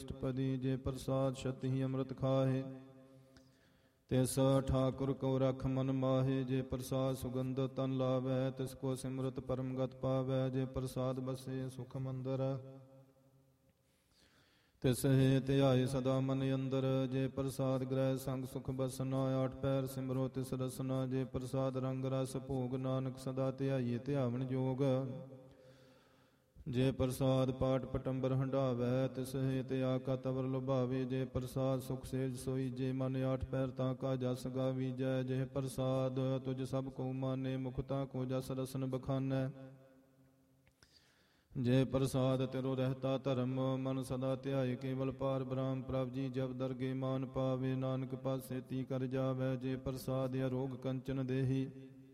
ਅਸ਼ਟਪਦੀ ਜੇ ਪ੍ਰਸਾਦ ਛਤ ਹੀ ਅੰਮ੍ਰਿਤ ਖਾਹੇ। ਤਿਸ ਠਾਕੁਰ ਕੋ ਰਖ ਮਨ ਮਾਹੇ। ਜੇ ਪ੍ਰਸਾਦ ਸੁਗੰਧ ਤਨ ਲਾਵੈ ਤਿਸ ਕੋ ਸਿਮਰਤ ਪਰਮ ਗਤ ਪਾਵੈ। ਜੇ ਪ੍ਰਸਾਦ ਬਸੇ ਸੁਖ ਮੰਦਰ ਤਿਸ ਹੈ ਧਿਆਏ ਸਦਾ ਮਨ ਅੰਦਰ। ਜੇ ਪ੍ਰਸਾਦ ਗ੍ਰਹਿ ਸੰਗ ਸੁਖ ਬਸਨਾ ਆਠ ਪੈਰ ਸਿਮਰੋ ਤਿਸ ਰਸਨਾ। ਜੇ ਪ੍ਰਸਾਦ ਰੰਗ ਰਸ ਭੋਗ ਨਾਨਕ ਸਦਾ ਧਿਆਈਏ ਧਿਆਵਨ ਜੋਗ। ਜੇ ਪ੍ਰਸਾਦ ਪਾਠ ਪਟੰਬਰ ਹੰਢਾਵੈ ਤਿਸ ਹੈ ਧਿਆ ਕਾ ਤਵਰ ਲੁਭਾਵੇ। ਜੇ ਪ੍ਰਸਾਦ ਸੁਖ ਸੇਜ ਸੋਈ ਜੇ ਮਨ ਆਠ ਪੈਰ ਤਾਂ ਕਾ ਜਸ ਗਾਵੀਜੈ। ਜੇ ਪ੍ਰਸਾਦ ਤੁਝ ਸਭ ਕੋ ਮਾਨੇ ਮੁਖਤਾ ਕੋ ਜਸ ਰਸਨ ਬਖਾਨੈ। ਜੇ ਪ੍ਰਸਾਦ ਤਿਰੋ ਰਹਿਤਾ ਧਰਮ ਮਨ ਸਦਾ ਧਿਆਏ ਕੇਵਲ ਪਾਰ ਬ੍ਰਹਮ ਪ੍ਰਭ ਜੀ ਜਬ ਦਰਗੇ ਮਾਨ ਪਾਵੇ। ਨਾਨਕ ਪਾਸੇ ਤੀ ਕਰ ਜਾਵੈ। ਜੇ ਪ੍ਰਸਾਦ ਅਰੋਗ ਕੰਚਨ ਦੇਹੀ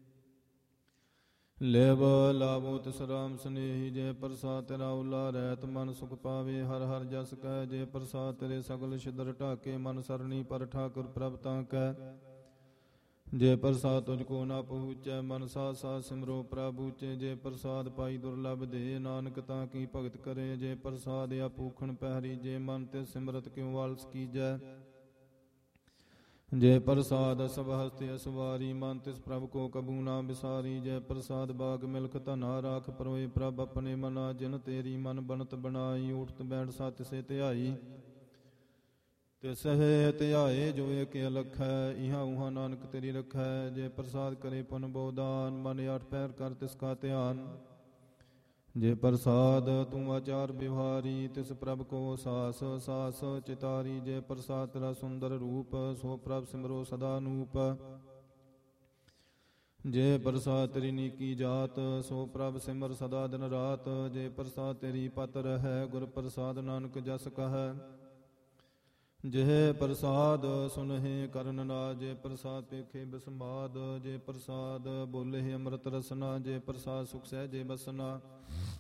ਲੇਵ ਲਾਵੋ ਤਿਸ ਰਾਮ ਸਨੇਹੀ। ਜੇ ਪ੍ਰਸਾਦ ਤੇਰਾ ਉਲਾ ਰਹਿਤ ਮਨ ਸੁਖ ਪਾਵੇ ਹਰ ਹਰ ਜਸ ਕਹਿ। ਜੇ ਪ੍ਰਸਾਦ ਤੇਰੇ ਸਗਲ ਛਿਦਰ ਢਾਕੇ ਮਨ ਸਰਣੀ ਪਰ ਠਾਕੁਰ ਪ੍ਰਭ ਤਾਂ ਕਹਿ। ਜੇ ਪ੍ਰਸਾਦ ਤੁਝ ਕੋ ਨਾ ਪਹੁੰਚੈ ਮਨ ਸਾਥ ਸਾਥ ਸਿਮਰੋ ਪ੍ਰਭ ਊਚੇ। ਜੇ ਪ੍ਰਸਾਦ ਪਾਈ ਦੁਰਲਭ ਦੇ ਨਾਨਕ ਤਾਂ ਕੀ ਭਗਤ ਕਰੇ। ਜੇ ਪ੍ਰਸਾਦ ਆਪੂਖਣ ਪਹਿਰੀ ਜੇ ਮਨ ਤੇ ਸਿਮਰਤ ਕਿਉ ਵਾਲਸ ਕੀਜੈ। ਜੇ ਪ੍ਰਸਾਦ ਸਭ ਹਸਤੇ ਅਸਵਾਰੀ ਮਨ ਤਿਸ ਪ੍ਰਭ ਕੋ ਕਬੂ ਨਾ ਵਿਸਾਰੀ। ਜੇ ਪ੍ਰਸਾਦ ਬਾਗ ਮਿਲਖ ਧਨਾ ਰਾਖ ਪਰੋਏ ਪ੍ਰਭ ਆਪਣੇ ਮਨਾ। ਜਿਨ ਤੇਰੀ ਮਨ ਬਨਤ ਬਣਾਈ ਊਠਤ ਬੈਠ ਸਤ ਸੇ ਧਿਆਈ। ਤਿਸ ਹੈ ਧਿਆਏ ਜੋ ਏਕ ਅਲਖੈ ਇਹਾਂ ਉਹਾਂ ਨਾਨਕ ਤੇਰੀ ਰਖੈ। ਜੇ ਪ੍ਰਸਾਦ ਕਰੇ ਪੁਨ ਬੋਦਾਨ ਮਨ ਆਠ ਪੈਰ ਕਰ ਤਿਸ ਕਾ ਧਿਆਨ। ਜੇ ਪ੍ਰਸਾਦ ਤੂੰ ਆਚਾਰ ਵਿਵਹਾਰੀ ਤਿਸ ਪ੍ਰਭ ਕੋ ਸਾਸ ਸਾਸ ਚਿਤਾਰੀ। ਜੇ ਪ੍ਰਸਾਦ ਤੇਰਾ ਸੁੰਦਰ ਰੂਪ ਸੋ ਪ੍ਰਭ ਸਿਮਰੋ ਸਦਾ ਨੂਪ। ਜੇ ਪ੍ਰਸਾਦ ਤੇਰੀ ਨੀਕੀ ਜਾਤ ਸੋ ਪ੍ਰਭ ਸਿਮਰ ਸਦਾ ਦਿਨ ਰਾਤ। ਜੇ ਪ੍ਰਸਾਦ ਤੇਰੀ ਪਤ ਰਹੈ ਗੁਰ ਪ੍ਰਸਾਦ ਨਾਨਕ ਜਸ ਕਹੈ। ਜਿਹ ਪ੍ਰਸਾਦ ਸੁਨਹਿ ਕਰਨ ਨਾ ਜੇ ਪ੍ਰਸਾਦ ਪੇਖੇ ਬਿਸਮਾਦ। ਜੇ ਪ੍ਰਸਾਦ ਬੋਲੇ ਅੰਮ੍ਰਿਤ ਰਸਨਾ ਜੇ ਪ੍ਰਸਾਦ ਸੁਖ ਸਹਿਜੇ ਬਸਨਾ।